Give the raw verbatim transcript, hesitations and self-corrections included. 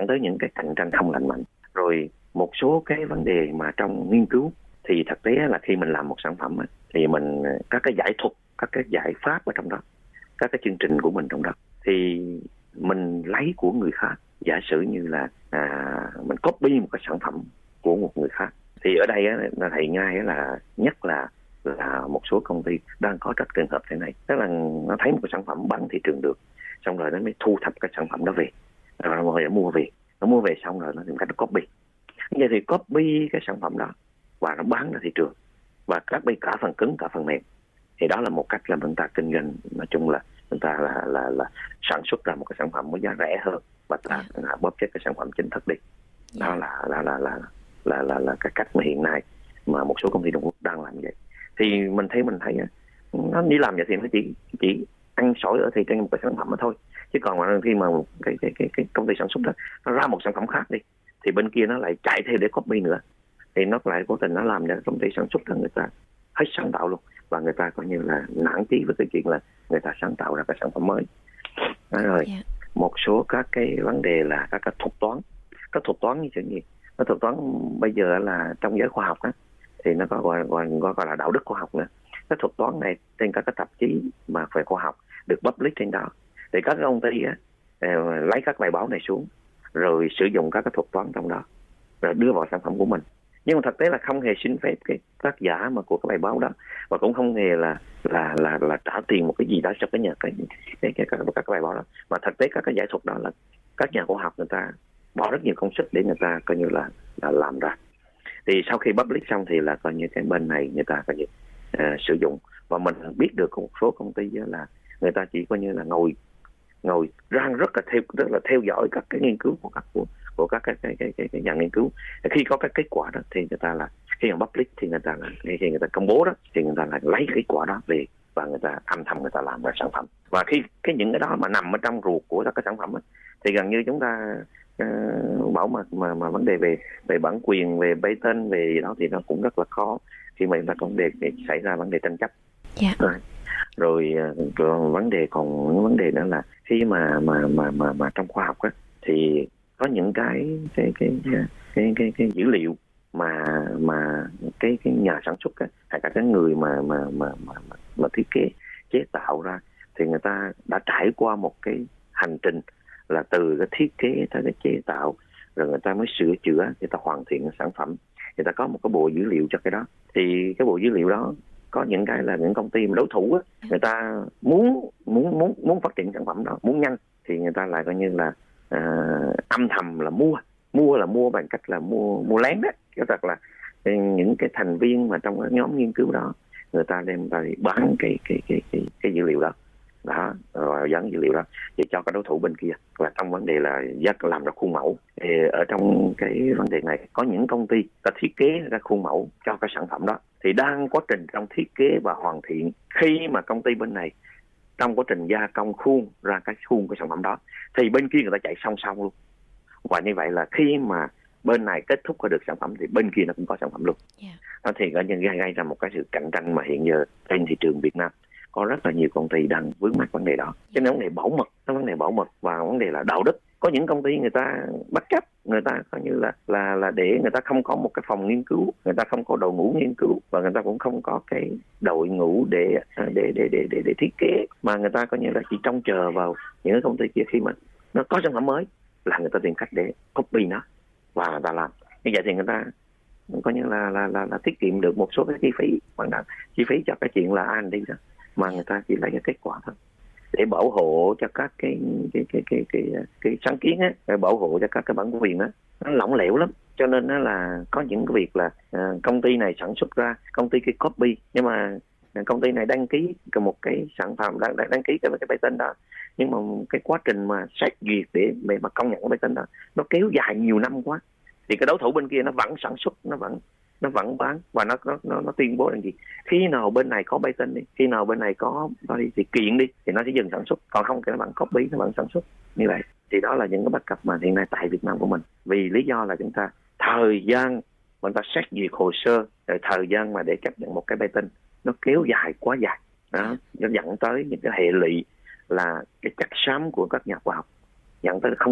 dẫn tới những cái cạnh tranh không lành mạnh. Rồi một số cái vấn đề mà trong nghiên cứu thì thực tế là khi mình làm một sản phẩm thì mình các cái giải thuật, các cái giải pháp ở trong đó, các cái chương trình của mình trong đó thì mình lấy của người khác. Giả sử như là à, mình copy một cái sản phẩm của một người khác thì ở đây á, là thầy ngay á, là nhất là là một số công ty đang có các trường hợp thế này, tức là nó thấy một cái sản phẩm bán thị trường được, xong rồi nó mới thu thập cái sản phẩm đó về, rồi mọi người mua về, nó mua về xong rồi nó tìm cách nó copy. Vậy thì copy cái sản phẩm đó và nó bán ra thị trường và copy cả phần cứng cả phần mềm, thì đó là một cách là chúng ta kinh doanh, nói chung là chúng ta là là là sản xuất ra một cái sản phẩm với giá rẻ hơn và ta yeah. bóp chết cái sản phẩm chính thức đi. Đó yeah. là là là là là là là cái cách mà hiện nay mà một số công ty Trung Quốc đang làm vậy. Thì mình thấy mình thấy nó đi làm vậy thì nó chỉ chỉ ăn sổi ở thị trên một cái sản phẩm mà thôi, chứ còn mà khi mà cái cái cái cái công ty sản xuất đó nó ra một sản phẩm khác đi thì bên kia nó lại chạy theo để copy nữa, thì nó lại cố tình nó làm cho công ty sản xuất cho người ta hết sáng tạo luôn, và người ta coi như là nản chí với cái chuyện là người ta sáng tạo ra cái sản phẩm mới. Đó rồi yeah. một số các cái vấn đề là các cái thuật toán, các thuật toán như thế gì, cái thuật toán bây giờ là trong giới khoa học á thì nó có gọi gọi gọi, gọi là đạo đức khoa học nữa. Cái thuật toán này trên các cái tạp chí mà về khoa học được publish trên đó, thì các công ty á lấy các bài báo này xuống rồi sử dụng các cái thuật toán trong đó rồi đưa vào sản phẩm của mình. Nhưng mà thực tế là không hề xin phép cái tác giả mà của cái bài báo đó, và cũng không hề là là là là trả tiền một cái gì đó cho cái nhà cái cái cái các, các cái bài báo đó, mà thực tế các cái giải thuật đó là các nhà khoa học người ta bỏ rất nhiều công sức để người ta coi như là là làm ra. Thì sau khi publish xong thì là coi như cái bên này người ta coi như uh, sử dụng, và mình biết được một số công ty là người ta chỉ coi như là ngồi ngồi rang rất là theo rất là theo dõi các cái nghiên cứu của các của, của các cái cái, cái cái cái nhà nghiên cứu. Khi có cái kết quả đó thì người ta là khi mà publish thì người ta là khi người ta công bố đó thì người ta là lấy kết quả đó về và người ta âm thầm người ta làm ra sản phẩm. Và khi cái những cái đó mà nằm ở trong ruột của các cái sản phẩm đó, thì gần như chúng ta uh, bảo mật mà mà vấn đề về về bản quyền, về patent, về gì đó thì nó cũng rất là khó khi mà chúng ta có vấn đề để xảy ra vấn đề tranh chấp. Yeah. Rồi, rồi, rồi vấn đề còn vấn đề nữa là khi mà mà mà mà mà trong khoa học á thì có những cái cái cái cái cái, cái, cái dữ liệu mà mà cái cái nhà sản xuất á, hay cả cái người mà mà mà mà mà, mà thiết kế chế tạo ra thì người ta đã trải qua một cái hành trình là từ cái thiết kế tới cái chế tạo, rồi người ta mới sửa chữa, người ta hoàn thiện cái sản phẩm, người ta có một cái bộ dữ liệu cho cái đó. Thì cái bộ dữ liệu đó có những cái là những công ty mà đối thủ á, người ta muốn muốn muốn muốn phát triển sản phẩm đó, muốn nhanh thì người ta lại coi như là uh, âm thầm là mua mua là mua bằng cách là mua mua lén đó, cái thật là những cái thành viên mà trong cái nhóm nghiên cứu đó người ta đem ra bán cái cái cái cái cái dữ liệu đó đó rồi dán dữ liệu đó để cho các đối thủ bên kia. Và trong vấn đề là rất làm ra khuôn mẫu, thì ở trong cái vấn đề này có những công ty ta thiết kế ra khuôn mẫu cho cái sản phẩm đó thì đang quá trình trong thiết kế và hoàn thiện. Khi mà công ty bên này trong quá trình gia công khuôn ra cái khuôn của sản phẩm đó thì bên kia người ta chạy song song luôn, và như vậy là khi mà bên này kết thúc được sản phẩm thì bên kia nó cũng có sản phẩm luôn. Yeah. Đó thì gây, gây ra một cái sự cạnh tranh mà hiện giờ trên thị trường Việt Nam có rất là nhiều công ty đang vướng mắc vấn đề đó. Cho nên vấn đề bảo mật, cái vấn đề bảo mật và vấn đề là đạo đức. Có những công ty người ta bất chấp, người ta coi như là là là để người ta không có một cái phòng nghiên cứu, người ta không có đội ngũ nghiên cứu, và người ta cũng không có cái đội ngũ để để để để để, để thiết kế, mà người ta coi như là chỉ trông chờ vào những cái công ty kia khi mà nó có sản phẩm mới là người ta tìm cách để copy nó và người ta làm. Như vậy thì người ta coi như là là là, là tiết kiệm được một số cái chi phí, bằng đó chi phí cho cái chuyện là R and D đó, mà người ta chỉ lấy cái kết quả thôi để bảo hộ cho các cái cái cái cái cái, cái, cái sáng kiến á, để bảo hộ cho các cái bản quyền đó, nó lỏng lẻo lắm. Cho nên nó là có những cái việc là uh, công ty này sản xuất ra, công ty cái copy, nhưng mà công ty này đăng ký một cái sản phẩm, đăng, đăng ký cái cái patent đó, nhưng mà cái quá trình mà xét duyệt để để mà công nhận cái patent đó nó kéo dài nhiều năm quá, thì cái đối thủ bên kia nó vẫn sản xuất, nó vẫn nó vẫn bán, và nó nó nó, nó tuyên bố là gì, khi nào bên này có patent đi, khi nào bên này có đi thì kiện đi thì nó sẽ dừng sản xuất, còn không thì nó vẫn copy, nó vẫn sản xuất như vậy. Thì đó là những cái bất cập mà hiện nay tại Việt Nam của mình, vì lý do là chúng ta thời gian mình ta xét duyệt hồ sơ, rồi thời gian mà để chấp nhận một cái patent nó kéo dài quá dài đó, nó dẫn tới những cái hệ lụy là cái chất xám của các nhà khoa học, dẫn tới không